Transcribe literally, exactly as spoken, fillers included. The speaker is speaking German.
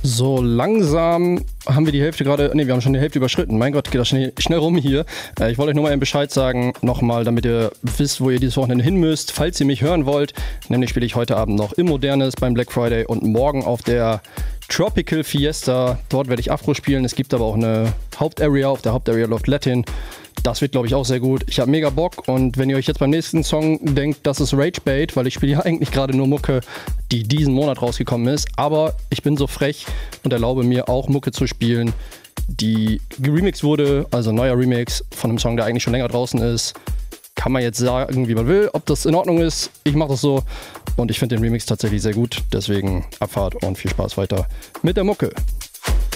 So langsam haben wir die Hälfte gerade, ne, wir haben schon die Hälfte überschritten. Mein Gott, geht das schnell, schnell rum hier. Äh, ich wollte euch nur mal einen Bescheid sagen, nochmal, damit ihr wisst, wo ihr dieses Wochenende hin müsst, falls ihr mich hören wollt. Nämlich spiele ich heute Abend noch im Modernes beim Black Friday und morgen auf der Tropical Fiesta. Dort werde ich Afro spielen. Es gibt aber auch eine Hauptarea, auf der Hauptarea läuft Latin. Das wird, glaube ich, auch sehr gut. Ich habe mega Bock und wenn ihr euch jetzt beim nächsten Song denkt, das ist Ragebait, weil ich spiele ja eigentlich gerade nur Mucke, die diesen Monat rausgekommen ist, aber ich bin so frech und erlaube mir auch Mucke zu spielen, die geremixed wurde, also ein neuer Remix von einem Song, der eigentlich schon länger draußen ist. Kann man jetzt sagen, wie man will, ob das in Ordnung ist. Ich mache das so und ich finde den Remix tatsächlich sehr gut. Deswegen Abfahrt und viel Spaß weiter mit der Mucke.